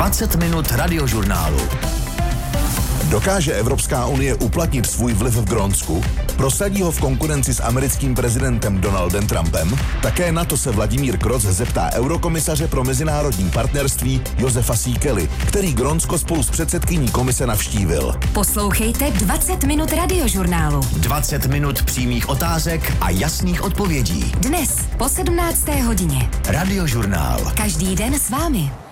20 minut radiožurnálu. Dokáže Evropská unie uplatnit svůj vliv v Grónsku? Prosadí ho v konkurenci s americkým prezidentem Donaldem Trumpem? Také na to se Vladimír Kroc zeptá eurokomisaře pro mezinárodní partnerství Josefa Síkely, který Grónsko spolu s předsedkyní komise navštívil. Poslouchejte 20 minut radiožurnálu. 20 minut přímých otázek a jasných odpovědí. Dnes po 17. hodině. Radiožurnál. Každý den s vámi.